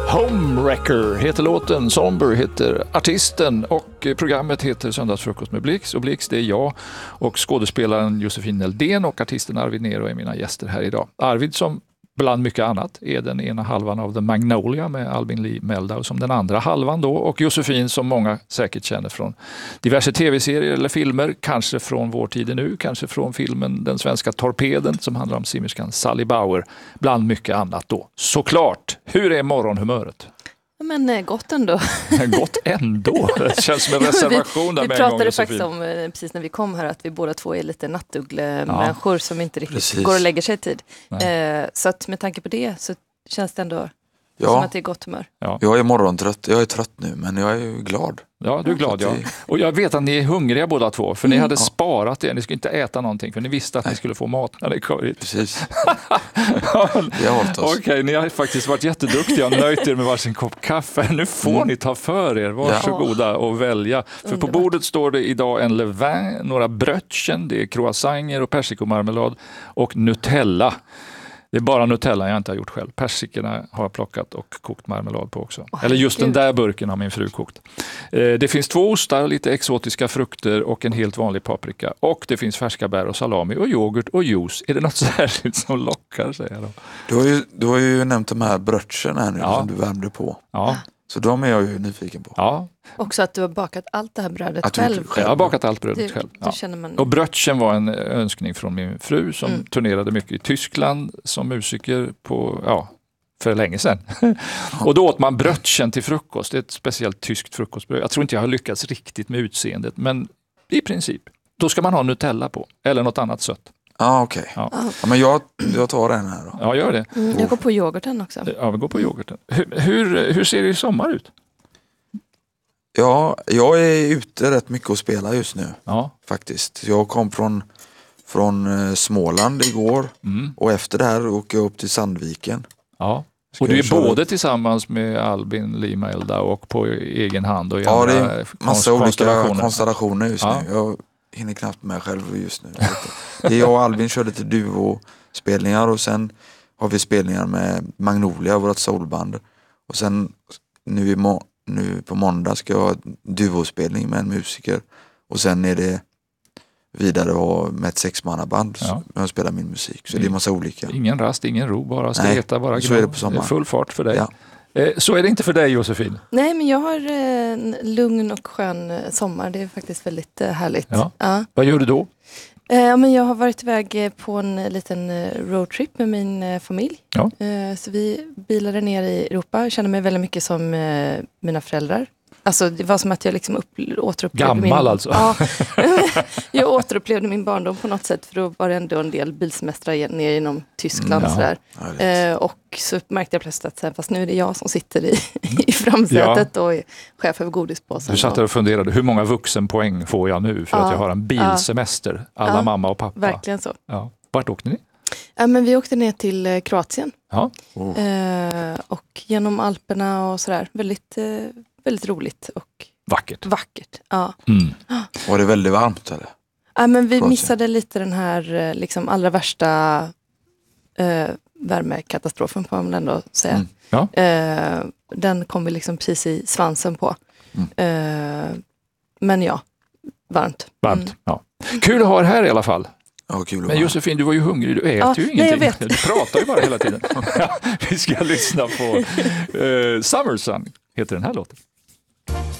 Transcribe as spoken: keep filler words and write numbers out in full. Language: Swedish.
Homewrecker heter låten, Somber heter artisten och programmet heter Söndagsfrukost med Blix. Och Blix, det är jag och skådespelaren Josefin Eldén och artisten Arvid Nero är mina gäster här idag. Arvid som bland mycket annat är den ena halvan av The Magnolia med Albin Lee Meldau som den andra halvan då. Och Josefin som många säkert känner från diverse tv-serier eller filmer. Kanske från vår tid nu, kanske från filmen Den svenska torpeden som handlar om simmerskan Sally Bauer. Bland mycket annat då. Såklart, hur är morgonhumöret? Men gott ändå. Gott ändå. Det känns som en reservation där vi, vi med en gång. Vi pratade faktiskt om, precis när vi kom här, att vi båda två är lite nattuggle-människor ja. som inte riktigt Precis. går och lägger sig i tid. Eh, så att med tanke på det så känns det ändå ja. som att det är gott humör. Ja. Jag är morgontrött, jag är trött nu, men jag är ju glad. Ja, du är glad, ja. Och jag vet att ni är hungriga båda två, för ni Mm. hade Ja. sparat det. Ni skulle inte äta någonting, för ni visste att Nej. ni skulle få mat när ni kom hit. Precis. Vi har hållit oss. Okej, ni har faktiskt varit jätteduktiga och nöjt er med varsin kopp kaffe. Nu får Mm. ni ta för er. Varsågoda och välja. För på Underbart. bordet står det idag en levain, några brötchen, det är croissanter och persikomarmelad och Nutella. Det är bara Nutella jag inte har gjort själv. Persikorna har jag plockat och kokt marmelad på också. Åh, Eller just den Gud. där burken har min fru kokt. Eh, det finns två ostar, lite exotiska frukter och en helt vanlig paprika. Och det finns färska bär och salami och yoghurt och juice. Är det något särskilt som lockar, säger jag då? Du har ju, du har ju nämnt de här brötchen här nu Ja. som du värmde på. Ja, Så de är jag ju nyfiken på. ja. Också att du har bakat allt det här brödet Att du själv. gjort det Jag har bakat allt brödet Det, själv. då Ja. känner man... Och brötchen var en önskning från min fru som Mm. turnerade mycket i Tyskland som musiker på, ja, för länge sedan. Och då åt man brötchen till frukost. Det är ett speciellt tyskt frukostbröd. Jag tror inte jag har lyckats riktigt med utseendet, men i princip. Då ska man ha Nutella på, eller något annat sött. Ah, okej. Ja. Ja, men jag, jag tar den här då. Ja, gör det. Mm, jag går på yoghurten också. Ja, vi går på yoghurten. Hur, hur, hur ser det i sommar ut? Ja, jag är ute rätt mycket och spelar just nu Ja. faktiskt. Jag kom från, från eh, Småland igår Mm. och efter det här åker jag upp till Sandviken. Ja. Ska Och du är jag köra- både tillsammans med Albin Lee Meldau och på egen hand och i Ja, andra det är massa konst- olika konstellationer. konstellationer just Ja. nu. Jag hinner knappt med själv just nu. Det är jag och Albin körde till duo-spelningar och sen har vi spelningar med Magnolia, vårt soulband. Och sen nu, i må- nu på måndag ska jag ha duospelning med en musiker. Och sen är det vidare och med ett sexmannaband Ja. som jag spelar min musik. Så det är massa olika. Ingen rast, ingen ro, bara streta, bara så är det på sommaren. Full fart för dig. Ja. Eh, Så är det inte för dig, Josefin. Nej, men jag har eh, en lugn och skön eh, sommar. Det är faktiskt väldigt eh, härligt. Ja. Ja. Vad gör du då? Eh, men jag har varit iväg eh, på en eh, liten eh, roadtrip med min eh, familj. Ja. Eh, så vi bilade ner i Europa. Jag känner mig väldigt mycket som eh, mina föräldrar. Alltså det var som att jag liksom upp, återupplevde Gammal min... alltså. Ja, jag återupplevde min barndom på något sätt. För då var det ändå en del bilsemestrar igen- ner genom Tyskland. Mm, ja. Sådär. Härligt. Eh, och så märkte jag plötsligt att så här, fast nu är det jag som sitter i, i framsätet och är chef över godispåsen. Du satt där och funderade, hur många vuxenpoäng får jag nu för Ja. att jag har en bilsemester? Alla Ja. mamma och pappa. Verkligen så. Ja. Vart åkte ni? Ja, men vi åkte ner till eh, Kroatien. Ja. Oh. Eh, och genom Alperna och sådär. Väldigt, eh, väldigt roligt och Vackert. vackert. Ja. Mm. Var det väldigt varmt eller? Ja, men vi Kroatien. missade lite den här eh, liksom allra värsta eh, värmekatastrofen får man ändå säga. Mm. Ja. Eh, den kom vi liksom precis i svansen på. Mm. Eh, men ja, varmt. Varmt. Mm. Ja. Kul att ha er här i alla fall. Ja, kul att Men vara. Josefin, du var ju hungrig. Du äter Ja, ju nej, ingenting. jag vet. Du pratar ju bara hela tiden. Vi ska lyssna på uh, Summer Sun, heter den här låten.